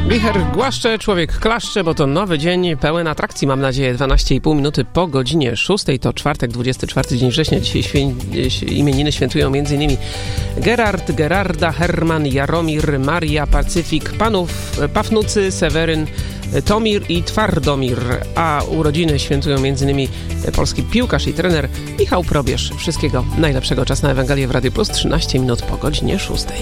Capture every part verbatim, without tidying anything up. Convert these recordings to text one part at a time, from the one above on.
Wicher głaszcze, człowiek klaszcze, bo to nowy dzień pełen atrakcji, mam nadzieję. dwanaście i pół minuty po godzinie szóstej, to czwartek, dwudziesty czwarty dzień września. Dzisiaj świę... imieniny świętują m.in. Gerard, Gerarda, Herman, Jaromir, Maria, Pacyfik, Panów, Pafnucy, Seweryn, Tomir i Twardomir, a urodziny świętują m.in. polski piłkarz i trener Michał Probierz. Wszystkiego najlepszego. Czas na Ewangelię w Radiu Plus, trzynaście minut po godzinie szóstej.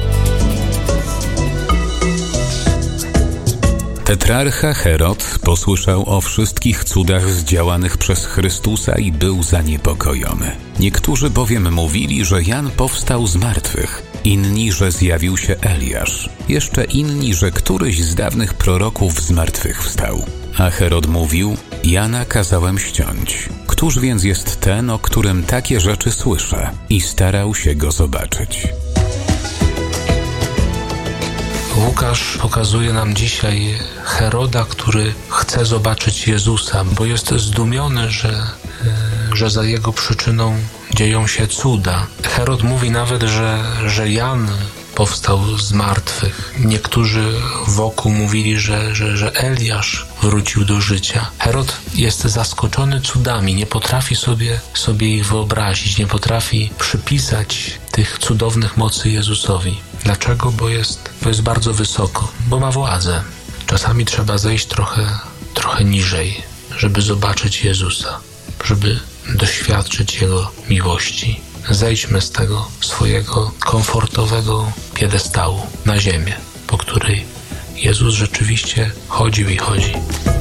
Tetrarcha Herod posłyszał o wszystkich cudach zdziałanych przez Chrystusa i był zaniepokojony. Niektórzy bowiem mówili, że Jan powstał z martwych, inni, że zjawił się Eliasz, jeszcze inni, że któryś z dawnych proroków z martwych wstał. A Herod mówił: Jana kazałem ściąć. Któż więc jest ten, o którym takie rzeczy słyszę? I starał się go zobaczyć. Łukasz pokazuje nam dzisiaj Heroda, który chce zobaczyć Jezusa, bo jest zdumiony, że, że za jego przyczyną dzieją się cuda. Herod mówi nawet, że, że Jan powstał z martwych. Niektórzy wokół mówili, że, że, że Eliasz wrócił do życia. Herod jest zaskoczony cudami, nie potrafi sobie, sobie ich wyobrazić, nie potrafi przypisać tych cudownych mocy Jezusowi. Dlaczego? Bo jest, bo jest bardzo wysoko, bo ma władzę. Czasami trzeba zejść trochę, trochę niżej, żeby zobaczyć Jezusa, żeby doświadczyć Jego miłości. Zejdźmy z tego swojego komfortowego piedestału na ziemię, po której Jezus rzeczywiście chodził i chodzi.